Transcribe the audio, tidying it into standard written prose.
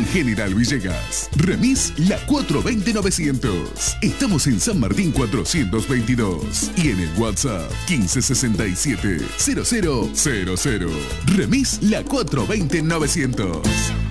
General Villegas. Remis La 420-900. Estamos en San Martín 422 y en el WhatsApp 1567 0000. Remis La 420-900.